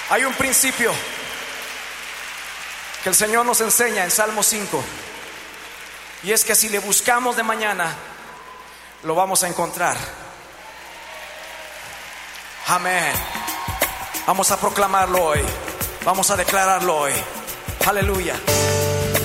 Hay un principio que el Señor nos enseña en Salmo 5, y es que si le buscamos de mañana, lo vamos a encontrar. Amén. Vamos a proclamarlo hoy. Vamos a declararlo hoy. Aleluya.